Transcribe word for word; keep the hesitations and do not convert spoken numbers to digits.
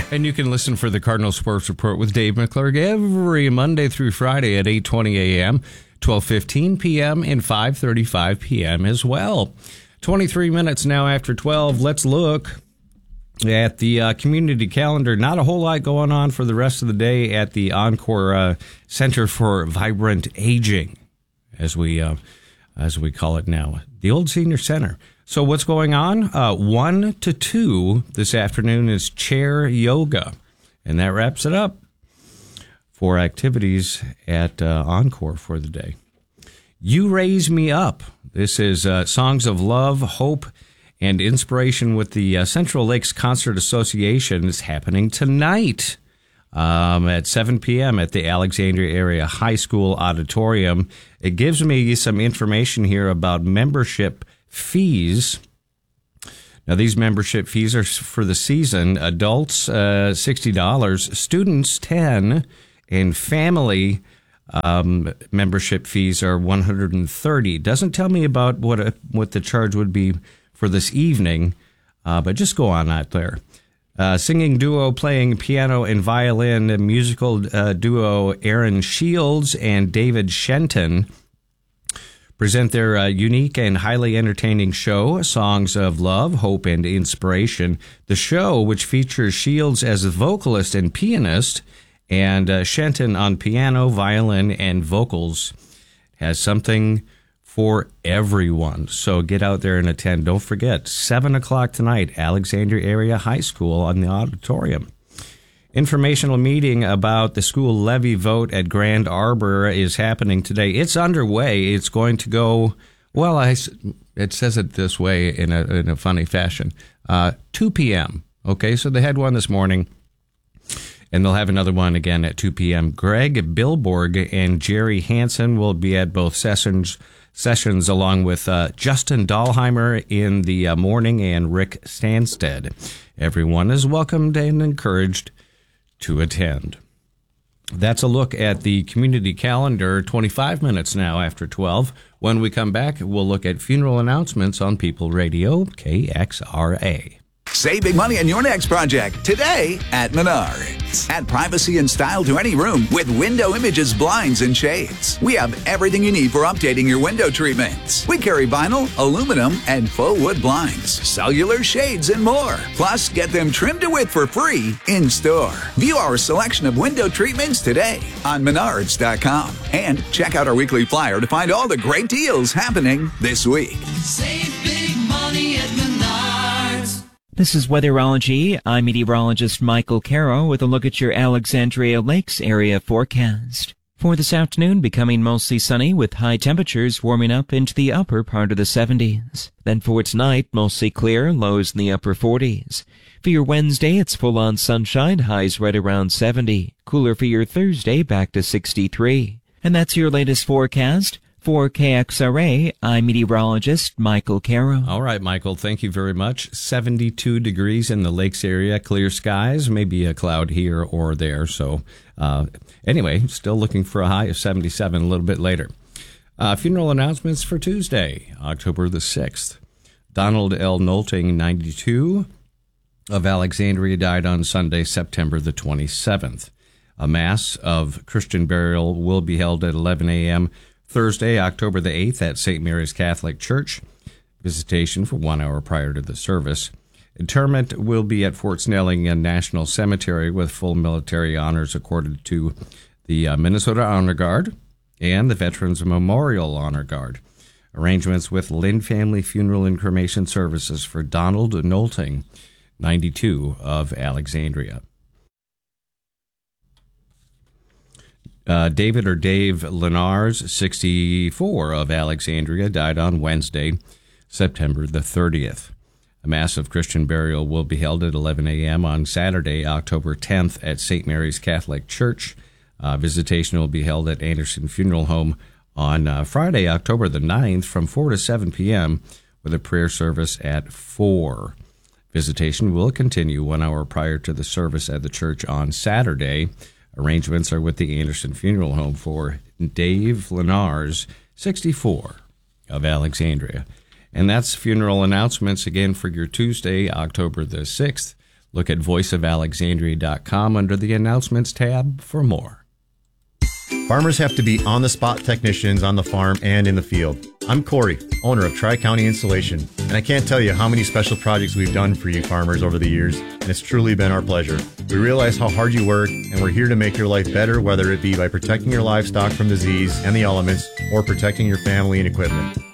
And you can listen for the Cardinal Sports Report with Dave McClurg every Monday through Friday at eight twenty a.m., twelve fifteen p.m., and five thirty-five p.m. as well. twenty-three minutes now after twelve. Let's look at the uh, community calendar. Not a whole lot going on for the rest of the day at the Encore uh, Center for Vibrant Aging, as we uh, as we call it now, the old senior center. So what's going on? Uh, one to two this afternoon is chair yoga, and that wraps it up for activities at uh, Encore for the day. You Raise Me Up. This is uh, songs of love, hope, and inspiration with the uh, Central Lakes Concert Association. Is happening tonight um, at seven p.m. at the Alexandria Area High School Auditorium. It gives me some information here about membership fees. Now, these membership fees are for the season. Adults, uh, sixty dollars. Students, ten dollars. And family um, membership fees are one hundred thirty dollars. Doesn't tell me about what a, what the charge would be for this evening, uh, but just go on out there. Uh, singing duo playing piano and violin, musical uh, duo Aaron Shields and David Shenton present their uh, unique and highly entertaining show, Songs of Love, Hope, and Inspiration. The show, which features Shields as a vocalist and pianist, and uh, Shenton on piano, violin, and vocals, has something for everyone. So get out there and attend. Don't forget, seven o'clock tonight, Alexandria Area High School on the auditorium. Informational meeting about the school levy vote at Grand Arbor is happening today. It's underway. It's going to go, well, I, it says it this way in a, in a funny fashion, uh, two p.m. Okay, so they had one this morning, and they'll have another one again at two p.m. Greg Bilborg and Jerry Hansen will be at both sessions, sessions along with uh, Justin Dahlheimer in the uh, morning and Rick Stanstead. Everyone is welcomed and encouraged to attend. That's a look at the community calendar, twenty-five minutes now after twelve. When we come back, we'll look at funeral announcements on People Radio, K X R A. Save big money on your next project today at Menards. Add privacy and style to any room with Window Images blinds and shades. We have everything you need for updating your window treatments. We carry vinyl, aluminum, and faux wood blinds, cellular shades, and more. Plus, get them trimmed to width for free in store. View our selection of window treatments today on Menards dot com. And check out our weekly flyer to find all the great deals happening this week. Save big money at Menards. This is Weatherology. I'm meteorologist Michael Caro with a look at your Alexandria Lakes area forecast. For this afternoon, becoming mostly sunny with high temperatures warming up into the upper part of the seventies. Then for tonight, mostly clear, lows in the upper forties. For your Wednesday, it's full-on sunshine, highs right around seventy. Cooler for your Thursday, back to sixty-three. And that's your latest forecast. For K X R A, I'm meteorologist Michael Caro. All right, Michael, thank you very much. seventy-two degrees in the lakes area, clear skies, maybe a cloud here or there. So uh, anyway, still looking for a high of seventy-seven a little bit later. Uh, funeral announcements for Tuesday, October the sixth. Donald L. Nolting, ninety-two, of Alexandria, died on Sunday, September the twenty-seventh. A mass of Christian burial will be held at eleven a.m. Thursday, October the eighth at Saint Mary's Catholic Church. Visitation for one hour prior to the service. Interment will be at Fort Snelling National Cemetery with full military honors accorded to the uh, Minnesota Honor Guard and the Veterans Memorial Honor Guard. Arrangements with Lynn Family Funeral and Cremation Services for Donald Nolting, ninety-two, of Alexandria. Uh, David or Dave Lenars, sixty-four, of Alexandria, died on Wednesday, September the thirtieth. A mass of Christian burial will be held at eleven a.m. on Saturday, October tenth, at Saint Mary's Catholic Church. Uh, visitation will be held at Anderson Funeral Home on uh, Friday, October the ninth, from four to seven p.m., with a prayer service at four. Visitation will continue one hour prior to the service at the church on Saturday. Arrangements are with the Anderson Funeral Home for Dave Lenars, sixty-four, of Alexandria. And that's funeral announcements again for your Tuesday, October the sixth. Look at voice of alexandria dot com under the announcements tab for more. Farmers have to be on-the-spot technicians on the farm and in the field. I'm Corey, owner of Tri-County Installation, and I can't tell you how many special projects we've done for you farmers over the years, and it's truly been our pleasure. We realize how hard you work, and we're here to make your life better, whether it be by protecting your livestock from disease and the elements, or protecting your family and equipment.